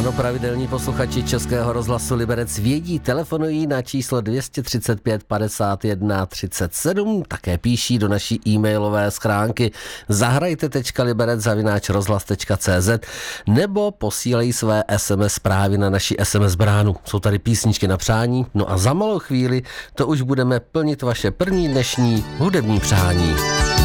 Ano, pravidelní posluchači Českého rozhlasu Liberec vědí, telefonují na číslo 235 51 37, také píší do naší e-mailové schránky zahrajte.liberec@rozhlas.cz nebo posílejí své SMS zprávy na naši SMS bránu. Jsou tady písničky na přání, no a za malou chvíli to už budeme plnit vaše první dnešní hudební přání.